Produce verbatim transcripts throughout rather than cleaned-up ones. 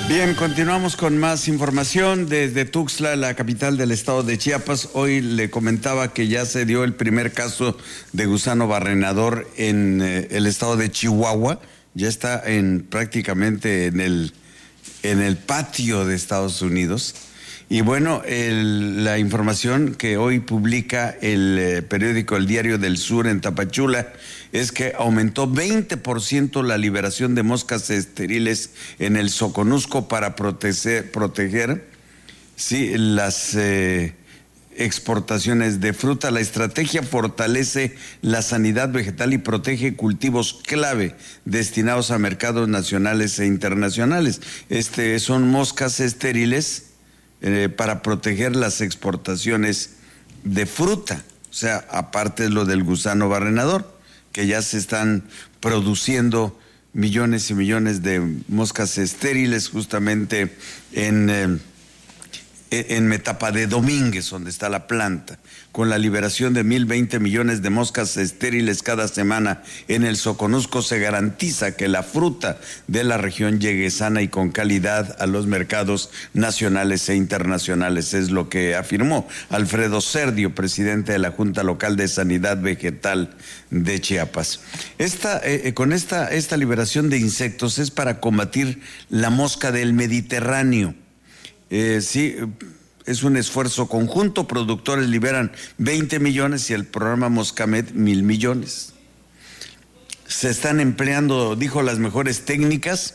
Bien, continuamos con más información desde Tuxtla, la capital del estado de Chiapas. Hoy le comentaba que ya se dio el primer caso de gusano barrenador en eh, el estado de Chihuahua. Ya está en prácticamente en el, en el patio de Estados Unidos. Y bueno, el, la información que hoy publica el eh, periódico El Diario del Sur en Tapachula es que aumentó veinte por ciento la liberación de moscas estériles en el Soconusco para proteger, proteger sí, las eh, exportaciones de fruta. La estrategia fortalece la sanidad vegetal y protege cultivos clave destinados a mercados nacionales e internacionales. Este, son moscas estériles Eh, para proteger las exportaciones de fruta, o sea, aparte de lo del gusano barrenador, que ya se están produciendo millones y millones de moscas estériles justamente en, eh, en Metapa de Domínguez, donde está la planta. Con la liberación de mil veinte millones de moscas estériles cada semana en el Soconusco, se garantiza que la fruta de la región llegue sana y con calidad a los mercados nacionales e internacionales, es lo que afirmó Alfredo Serdio, presidente de la Junta Local de Sanidad Vegetal de Chiapas. Esta, eh, con esta, esta liberación de insectos es para combatir la mosca del Mediterráneo. Eh, sí, es un esfuerzo conjunto. Productores liberan veinte millones y el programa Moscamed mil millones. Se están empleando, dijo, las mejores técnicas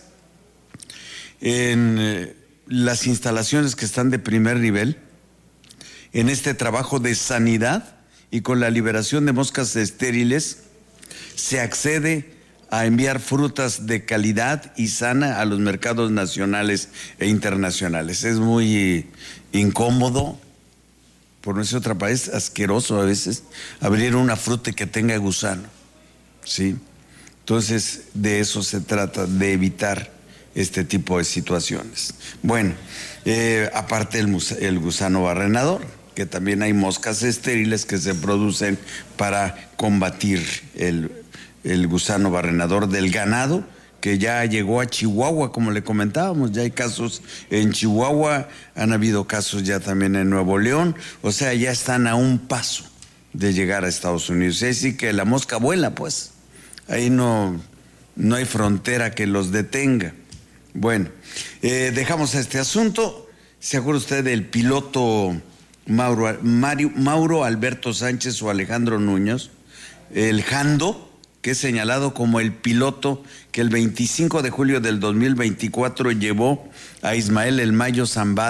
en eh, las instalaciones que están de primer nivel en este trabajo de sanidad, y con la liberación de moscas estériles se accede a enviar frutas de calidad y sana a los mercados nacionales e internacionales. Es muy incómodo, por no decir otra palabra, es asqueroso a veces abrir una fruta que tenga gusano, ¿sí? Entonces, de eso se trata, de evitar este tipo de situaciones. Bueno, eh, aparte el, el gusano barrenador, que también hay moscas estériles que se producen para combatir el el gusano barrenador del ganado, que ya llegó a Chihuahua, como le comentábamos. Ya hay casos en Chihuahua, han habido casos ya también en Nuevo León, o sea, ya están a un paso de llegar a Estados Unidos. Es decir, que la mosca vuela, pues, ahí no, no hay frontera que los detenga. Bueno, eh, dejamos este asunto. ¿Se acuerda usted del piloto Mauro, Mario, Mauro Alberto Sánchez o Alejandro Núñez, el Jando, que es señalado como el piloto que el veinticinco de julio del dos mil veinticuatro llevó a Ismael El Mayo Zambada